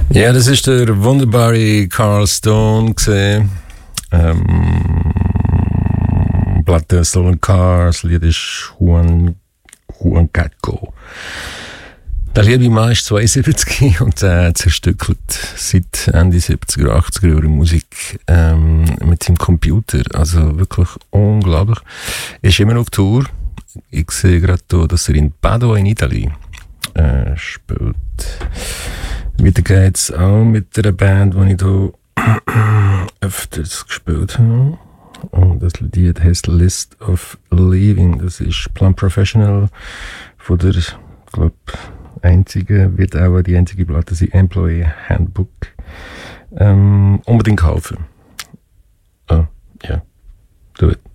Ja, das ist der wunderbare Carl Stone gesehen. Platte Stolen Cars, das Lied ist Juan Catco. Der liebe Mann ist 72 und zerstückelt seit Ende 70er, 80er Jahre Musik mit seinem Computer. Also wirklich unglaublich. Er ist immer noch auf Tour. Ich sehe gerade hier, dass er in Padua in Italien spielt. Weiter geht's auch mit einer Band, die ich hier öfters gespielt habe. Und das Lied heißt List of Leaving. Das ist Plum Professional von der, ich glaube, wird auch die einzige Platte sein, Employee Handbook. Unbedingt kaufen. Oh, ja, do it.